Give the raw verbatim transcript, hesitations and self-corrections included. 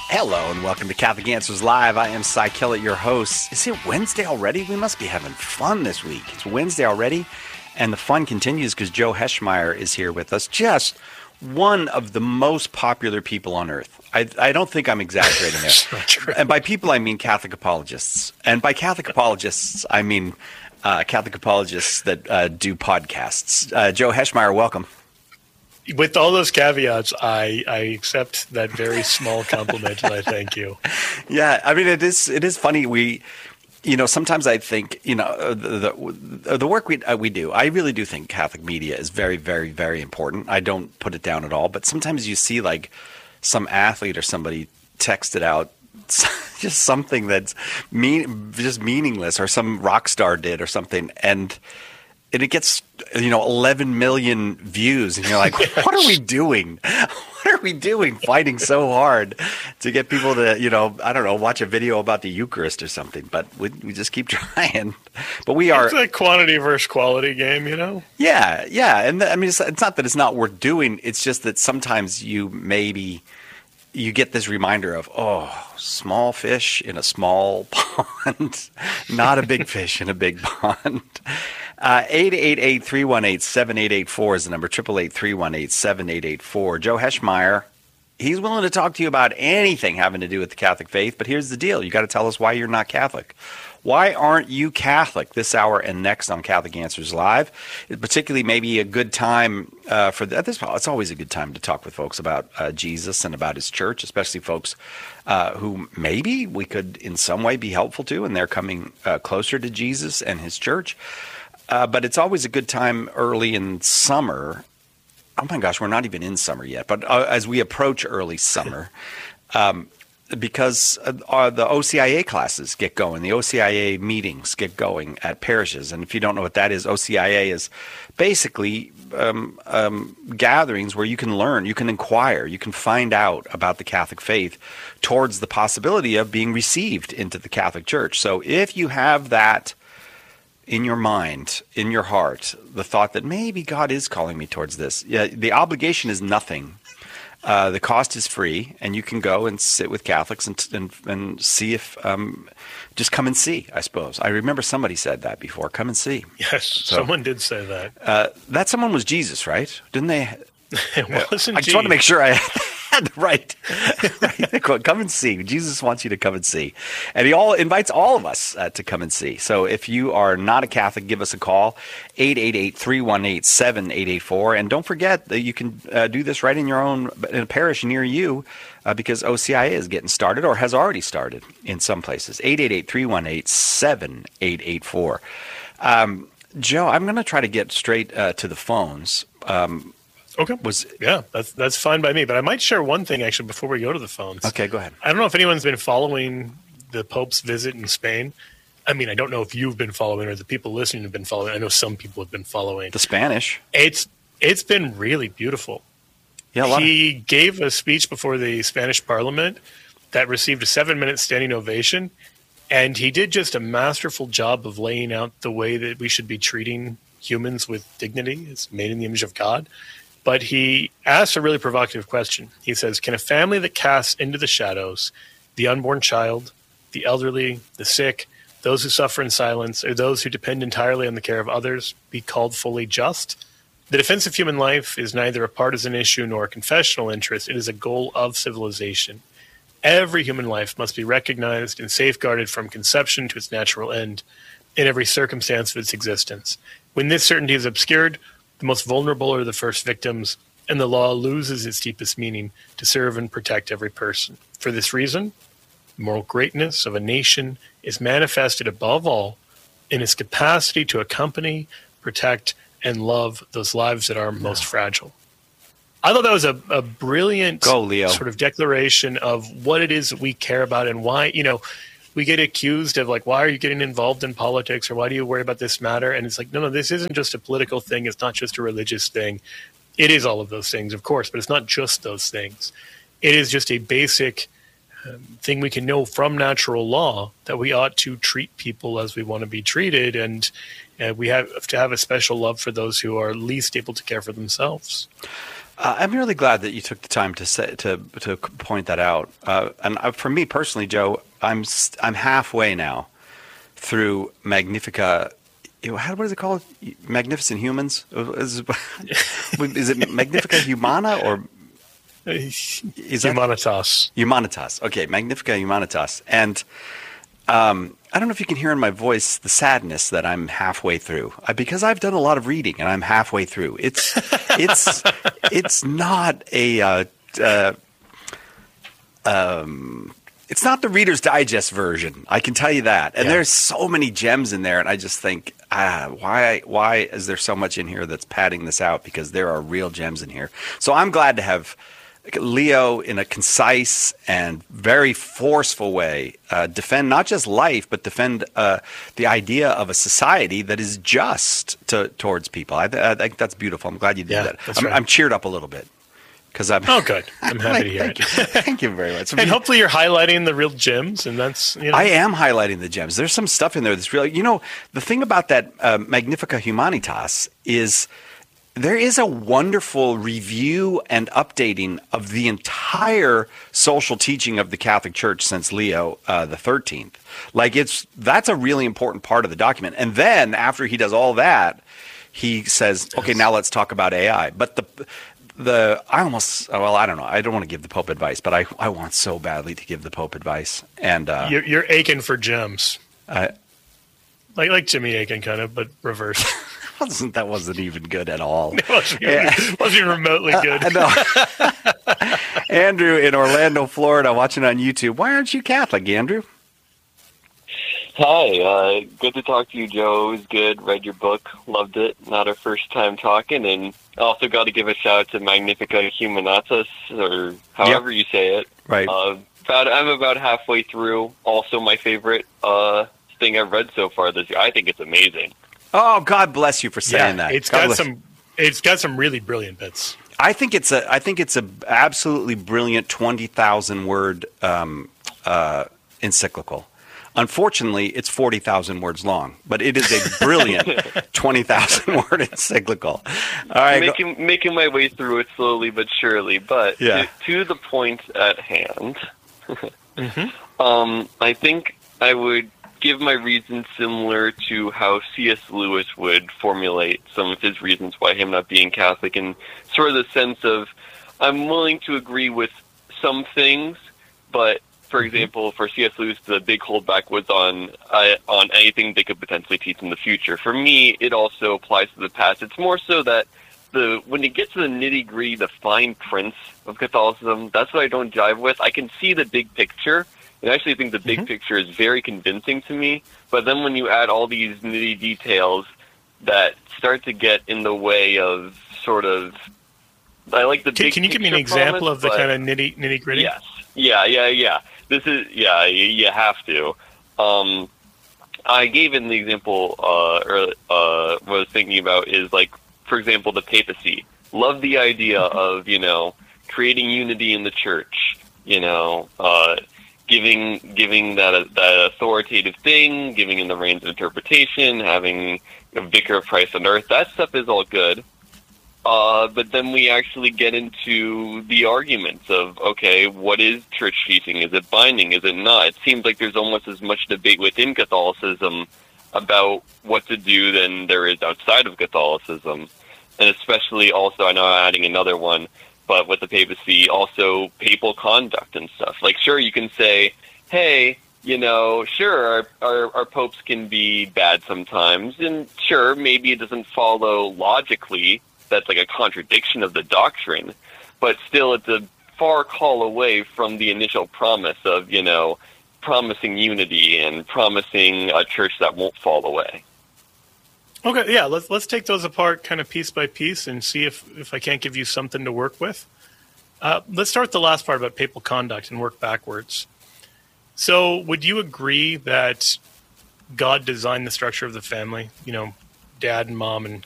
Hello and welcome to Catholic Answers Live. I am Cy Kellett, your host. Is it Wednesday already? We must be having fun this week. It's Wednesday already, and the fun continues because Joe Heschmeyer is here with us. Just one of the most popular people on earth. I, I don't think I'm exaggerating there. And by people, I mean Catholic apologists. And by Catholic apologists, I mean uh, Catholic apologists that uh, do podcasts. Uh, Joe Heschmeyer, welcome. With all those caveats, I, I accept that very small compliment, and I thank you. Yeah, I mean, it is it is funny. We, you know, sometimes I think, you know, the the, the work we uh, we do. I really do think Catholic media is very, very, very important. I don't put it down at all. But sometimes you see like some athlete or somebody texted out just something that's mean, just meaningless, or some rock star did or something, and. And it gets, you know, eleven million views. And you're like, what are we doing? What are we doing fighting so hard to get people to, you know, I don't know, watch a video about the Eucharist or something. But we, we just keep trying. But we are. It's a quantity versus quality game, you know? Yeah, yeah. And the, I mean, it's, it's not that it's not worth doing. It's just that sometimes you maybe, you get this reminder of, oh, small fish in a small pond, not a big fish in a big pond. Uh, eight eight eight, three one eight, seven eight eight four is the number, eight eight eight, three one eight, seven eight eight four. Joe Heschmeyer, he's willing to talk to you about anything having to do with the Catholic faith, but here's the deal. You got to tell us why you're not Catholic. Why aren't you Catholic this hour and next on Catholic Answers Live? It's particularly maybe a good time uh, for that. This, it's always a good time to talk with folks about uh, Jesus and about his church, especially folks uh, who maybe we could in some way be helpful to, and they're coming uh, closer to Jesus and his church. Uh, but it's always a good time early in summer. Oh my gosh, we're not even in summer yet. But uh, as we approach early summer, um, because uh, the O C I A classes get going, the O C I A meetings get going at parishes. And if you don't know what that is, O C I A is basically um, um, gatherings where you can learn, you can inquire, you can find out about the Catholic faith towards the possibility of being received into the Catholic Church. So if you have that in your mind, in your heart, the thought that maybe God is calling me towards this. Yeah, the obligation is nothing. Uh, the cost is free, and you can go and sit with Catholics and and, and see if um, just come and see. I suppose I remember somebody said that before. Come and see. Yes, so, someone did say that. Uh, that someone was Jesus, right? Didn't they? It wasn't. I just want to make sure I had the right. right. Come and see. Jesus wants you to come and see, and he all invites all of us uh, to come and see. So if you are not a Catholic, give us a call, eight eight eight, three one eight, seven eight eight four, and don't forget that you can uh, do this right in your own in a parish near you, uh, because O C I A is getting started or has already started in some places. eight eight eight, three one eight, seven eight eight four. Um, Joe, I'm going to try to get straight uh, to the phones. Um, Okay. Was yeah, that's that's fine by me. But I might share one thing actually before we go to the phones. Okay, go ahead. I don't know if anyone's been following the Pope's visit in Spain. I mean, I don't know if you've been following or the people listening have been following. I know some people have been following the Spanish. It's it's been really beautiful. Yeah, a lot he of- gave a speech before the Spanish Parliament that received a seven-minute standing ovation, and he did just a masterful job of laying out the way that we should be treating humans with dignity. It's made in the image of God. But he asks a really provocative question. He says, can a family that casts into the shadows the unborn child, the elderly, the sick, those who suffer in silence, or those who depend entirely on the care of others be called fully just? The defense of human life is neither a partisan issue nor a confessional interest. It is a goal of civilization. Every human life must be recognized and safeguarded from conception to its natural end in every circumstance of its existence. When this certainty is obscured, the most vulnerable are the first victims, and the law loses its deepest meaning to serve and protect every person. For this reason, the moral greatness of a nation is manifested above all in its capacity to accompany, protect, and love those lives that are most yeah. fragile. I thought that was a, a brilliant Go, Leo. sort of declaration of what it is that we care about and why, you know, we get accused of like, why are you getting involved in politics or why do you worry about this matter? And it's like, no, no, this isn't just a political thing. It's not just a religious thing. It is all of those things, of course, but it's not just those things. It is just a basic um, thing we can know from natural law that we ought to treat people as we want to be treated. And uh, we have to have a special love for those who are least able to care for themselves. Uh, I'm really glad that you took the time to say, to to point that out. Uh, and uh, for me personally, Joe, I'm st- I'm halfway now through Magnifica. You know, how what is it called? Magnificent Humans? Is, is it Magnifica Humana or Is that- Humanitas. Humanitas? Okay, Magnifica Humanitas. And um, I don't know if you can hear in my voice the sadness that I'm halfway through I, because I've done a lot of reading and I'm halfway through. It's it's it's not a uh, uh, um, it's not the Reader's Digest version. I can tell you that. And Yeah. there's so many gems in there, and I just think, ah, why why is there so much in here that's padding this out? Because there are real gems in here. So I'm glad to have Leo, in a concise and very forceful way, uh, defend not just life, but defend uh, the idea of a society that is just to, towards people. I, th- I think that's beautiful. I'm glad you did Yeah, that. that's I'm, right. I'm cheered up a little bit because I'm. Oh, good. I'm happy to hear thank it. You. Thank you very much. And hopefully you're highlighting the real gems, and that's, you know. I am highlighting the gems. There's some stuff in there that's really, you know, the thing about that uh, Magnifica Humanitas is there is a wonderful review and updating of the entire social teaching of the Catholic Church since Leo uh, the thirteenth. Like it's that's a really important part of the document. And then after he does all that, he says, "Okay, now let's talk about A I." But the the I almost well, I don't know. I don't want to give the Pope advice, but I I want so badly to give the Pope advice. And uh, You're, you're aching for gems. I, Like like Jimmy Aiken, kind of, but reversed. wasn't that wasn't even good at all. It wasn't, even, wasn't even remotely good. I know. Andrew in Orlando, Florida, watching on YouTube. Why aren't you Catholic, Andrew? Hi, uh, good to talk to you, Joe. It was good. Read your book, loved it. Not our first time talking, and also got to give a shout out to Magnifica Humanitas, or however you say it. Right. Uh, about, I'm about halfway through. Also, my favorite uh, thing I've read so far this year. I think it's amazing. Oh, God bless you for saying yeah, that. it's God got bless- some. It's got some really brilliant bits. I think it's a. I think it's a absolutely brilliant twenty thousand word um, uh, encyclical. Unfortunately, it's forty thousand words long, but it is a brilliant twenty thousand word encyclical. All right, go- Making making my way through it slowly but surely. But Yeah. to, to the point at hand, Mm-hmm. um, I think I would give my reasons similar to how C S. Lewis would formulate some of his reasons why him not being Catholic, in sort of the sense of I'm willing to agree with some things, but for example, for C S. Lewis, the big holdback was on uh, on anything they could potentially teach in the future. For me, it also applies to the past. It's more so that the when you get to the nitty gritty, the fine prints of Catholicism, that's what I don't jive with. I can see the big picture, and I actually think the big Mhm. picture is very convincing to me. But then when you add all these nitty details that start to get in the way of sort of, I like the Can, big can you give me an picture example promise, of the but- kind of nitty nitty gritty? Yes. Yeah, yeah, yeah. This is, yeah, you, you have to. Um, I gave in the example, uh, early, uh, what I was thinking about is, like, for example, the papacy. Love the idea of, you know, creating unity in the church, you know, uh, giving giving that that authoritative thing, giving in the reins of interpretation, having a vicar of Christ on earth. That stuff is all good. Uh, but then we actually get into the arguments of, okay, what is church teaching? Is it binding? Is it not? It seems like there's almost as much debate within Catholicism about what to do than there is outside of Catholicism. And especially also, I know I'm adding another one, but with the papacy, also papal conduct and stuff. Like, sure, you can say, hey, you know, sure, our, our, our popes can be bad sometimes, and sure, maybe it doesn't follow logically. That's like a contradiction of the doctrine, but still it's a far call away from the initial promise of, you know, promising unity and promising a church that won't fall away. Okay, yeah, let's let's take those apart kind of piece by piece and see if, if I can't give you something to work with. Uh, let's start with the last part about papal conduct and work backwards. So would you agree that God designed the structure of the family, you know, dad and mom and